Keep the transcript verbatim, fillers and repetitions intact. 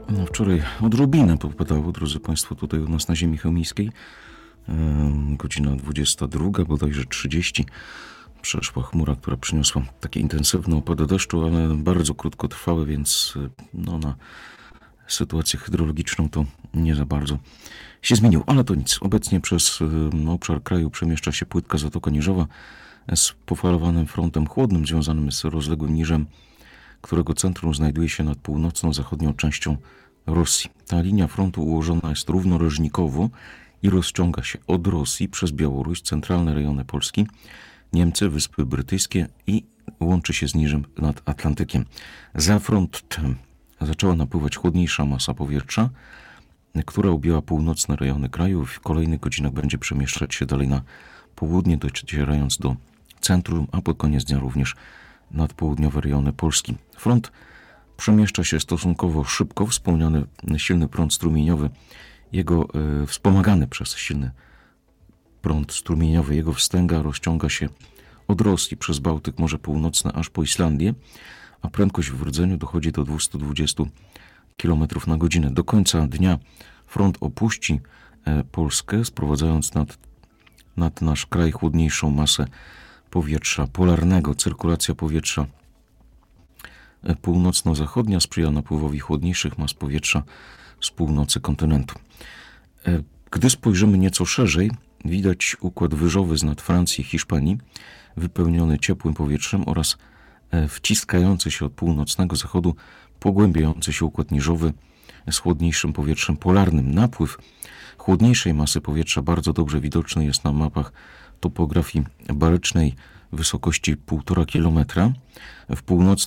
No, wczoraj odrobinę popadało, drodzy Państwo, tutaj u nas na ziemi chełmiskiej. Ehm, godzina dwudziesta druga, bodajże trzydzieści. Przeszła chmura, która przyniosła takie intensywne opady deszczu, ale bardzo krótkotrwałe, więc no, na sytuację hydrologiczną to nie za bardzo się zmienił. Ale to nic. Obecnie przez no, obszar kraju przemieszcza się płytka Zatoka Niżowa z pofalowanym frontem chłodnym związanym z rozległym niżem, którego centrum znajduje się nad północno-zachodnią częścią Rosji. Ta linia frontu ułożona jest równoleżnikowo i rozciąga się od Rosji przez Białoruś, centralne rejony Polski, Niemcy, Wyspy Brytyjskie i łączy się z niżem nad Atlantykiem. Za frontem zaczęła napływać chłodniejsza masa powietrza, która objęła północne rejony kraju. W kolejnych godzinach będzie przemieszczać się dalej na południe, docierając do centrum, a pod koniec dnia również nad południowe rejony Polski. Front przemieszcza się stosunkowo szybko. Wspomniany silny prąd strumieniowy, jego e, wspomagany przez silny prąd strumieniowy, jego wstęga rozciąga się od Rosji przez Bałtyk, Morze Północne aż po Islandię, a prędkość w rdzeniu dochodzi do dwieście dwadzieścia kilometrów na godzinę. Do końca dnia front opuści e, Polskę, sprowadzając nad, nad nasz kraj chłodniejszą masę powietrza polarnego. Cyrkulacja powietrza północno-zachodnia sprzyja napływowi chłodniejszych mas powietrza z północy kontynentu. Gdy spojrzymy nieco szerzej, widać układ wyżowy z nad Francji i Hiszpanii, wypełniony ciepłym powietrzem oraz wciskający się od północnego zachodu, pogłębiający się układ niżowy z chłodniejszym powietrzem polarnym. Napływ chłodniejszej masy powietrza bardzo dobrze widoczny jest na mapach topografii barycznej wysokości półtora kilometra. W północnym